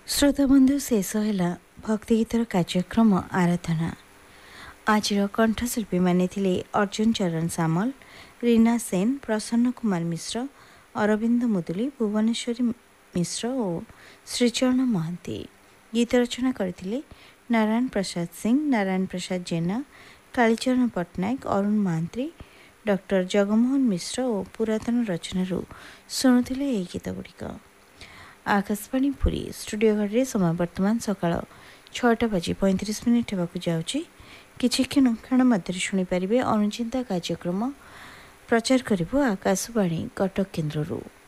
ଶ୍ରୋତାବନ୍ଧୁ ଶେଷ ହେଲା ଭକ୍ତିଗୀତର କାର୍ଯ୍ୟକ୍ରମ ଆରାଧନା। ଆଜିର କଣ୍ଠଶିଳ୍ପୀମାନେ ଥିଲେ ଅର୍ଜୁନ ଚରଣ ସାମଲ, ରୀନା ସେନ, ପ୍ରସନ୍ନ କୁମାର ମିଶ୍ର, ଅରବିନ୍ଦ ମୁଦୁଲି, ଭୁବନେଶ୍ୱରୀ ମିଶ୍ର ଓ ଶ୍ରୀଚରଣ ମହାନ୍ତି। ଗୀତ ରଚନା କରିଥିଲେ ନାରାୟଣ ପ୍ରସାଦ ସିଂ, ନାରାୟଣ ପ୍ରସାଦ ଜେନା, କାଳୀଚରଣ ପଟ୍ଟନାୟକ, ଅରୁଣ ମହାନ୍ତି, ଡକ୍ଟର ଜଗମୋହନ ମିଶ୍ର ଓ ପୁରାତନ ରଚନାରୁ ଶୁଣୁଥିଲେ ଏହି ଗୀତଗୁଡ଼ିକ। ଆକାଶବାଣୀ ପୁରୀ ଷ୍ଟୁଡ଼ିଓ ଘରରେ ସମୟ ବର୍ତ୍ତମାନ ସକାଳ 6:35 ହେବାକୁ ଯାଉଛି। କିଛି କ୍ଷଣ ମଧ୍ୟରେ ଶୁଣିପାରିବେ ଅନୁଚିନ୍ତା କାର୍ଯ୍ୟକ୍ରମ ପ୍ରଚାର କରିବ ଆକାଶବାଣୀ କଟକ କେନ୍ଦ୍ରରୁ।